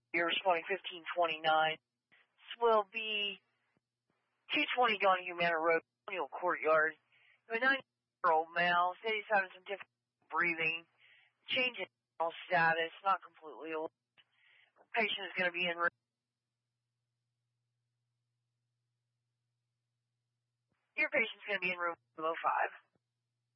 You're responding 1529. This will be 220 Donahue Manor Road, Colonial Courtyard. A 9-year-old male said he's having some difficulty breathing. Change in mental status, not completely old. Patient is going to be in room. Your patient's going to be in room 5.